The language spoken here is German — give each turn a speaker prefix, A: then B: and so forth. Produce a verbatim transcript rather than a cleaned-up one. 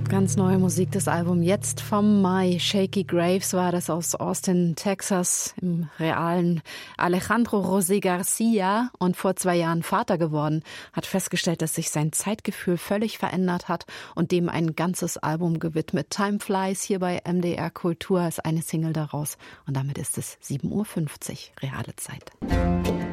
A: Ganz neue Musik, das Album Jetzt vom Mai. Shaky Graves war das aus Austin, Texas, im realen Alejandro José Garcia und vor zwei Jahren Vater geworden, hat festgestellt, dass sich sein Zeitgefühl völlig verändert hat und dem ein ganzes Album gewidmet. Time Flies hier bei M D R Kultur ist eine Single daraus und damit ist es sieben Uhr fünfzig, reale Zeit.